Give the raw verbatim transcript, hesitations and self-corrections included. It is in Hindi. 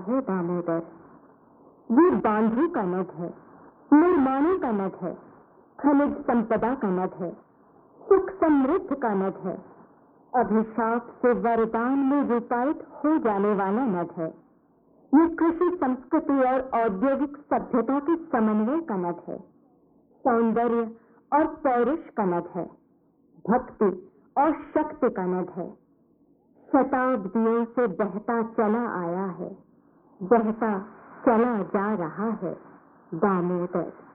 है दामोदर। ये बांधू का नद है, निर्माणों का नद है, खनिज संपदा का नद है, सुख समृद्ध का नद है, अभिशाप से वरदान में रूपायित हो जाने वाला नद है। ये कृषि संस्कृति और औद्योगिक सभ्यता के समन्वय का नद है, सौंदर्य और पौरुष का नद है, भक्ति और शक्ति का नद है। शताब्दियों से बहता चला आया है, बहता चला जा रहा है दामोदर।